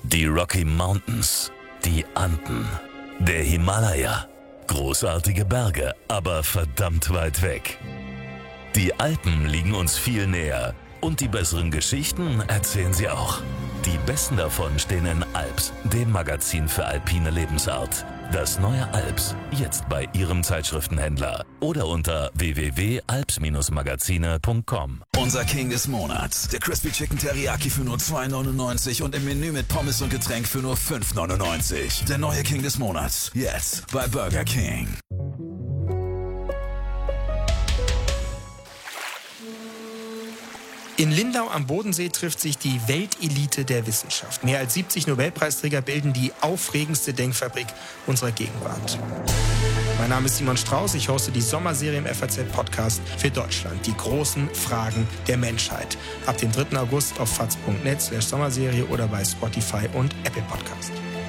Die Rocky Mountains, die Anden, der Himalaya. Großartige Berge, aber verdammt weit weg. Die Alpen liegen uns viel näher und die besseren Geschichten erzählen sie auch. Die besten davon stehen in Alps, dem Magazin für alpine Lebensart. Das neue Alps, jetzt bei Ihrem Zeitschriftenhändler oder unter www.alps-magazine.com. Unser King des Monats, der Crispy Chicken Teriyaki für nur 2,99 und im Menü mit Pommes und Getränk für nur 5,99. Der neue King des Monats, jetzt bei Burger King. In Lindau am Bodensee trifft sich die Weltelite der Wissenschaft. Mehr als 70 Nobelpreisträger bilden die aufregendste Denkfabrik unserer Gegenwart. Mein Name ist Simon Strauß, ich hoste die Sommerserie im FAZ-Podcast für Deutschland. Die großen Fragen der Menschheit. Ab dem 3. August auf faz.net/Sommerserie oder bei Spotify und Apple Podcast.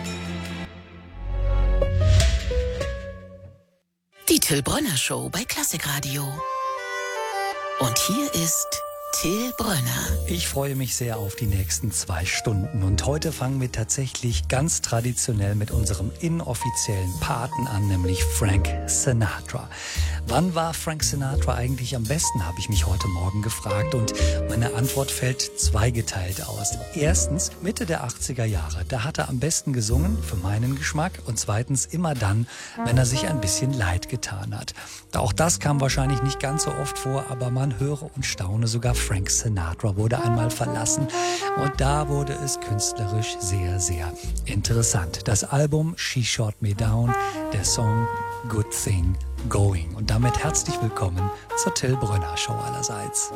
Die Till Brönner Show bei Klassikradio. Und hier ist Till Brönner. Ich freue mich sehr auf die nächsten 2 Stunden und heute fangen wir tatsächlich ganz traditionell mit unserem inoffiziellen Paten an, nämlich Frank Sinatra. Wann war Frank Sinatra eigentlich am besten, habe ich mich heute Morgen gefragt und meine Antwort fällt zweigeteilt aus. Erstens, Mitte der 80er Jahre, da hat er am besten gesungen, für meinen Geschmack, und zweitens immer dann, wenn er sich ein bisschen leid getan hat. Auch das kam wahrscheinlich nicht ganz so oft vor, aber man höre und staune, sogar Frank Sinatra wurde einmal verlassen und da wurde es künstlerisch sehr, sehr interessant. Das Album She Shot Me Down, der Song Good Thing Going. Und damit herzlich willkommen zur Till Brönner Show allerseits.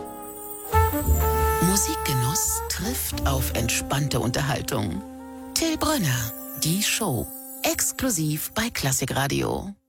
Musikgenuss trifft auf entspannte Unterhaltung. Till Brönner, die Show. Exklusiv bei Klassikradio.